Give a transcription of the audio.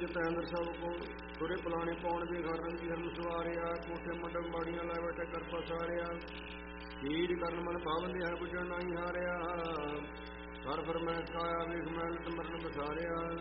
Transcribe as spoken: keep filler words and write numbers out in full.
चित अंदर सब को तुरे पुलाने पौन भी घर रंगी धर्म सवारिया कोठे मंडप माड़ियां लै बैठे कर पसारिया हीर करन मन पावन है बुझन नहीं हारिया कर फिर मैं खाया वेख मैल मरण बसारिया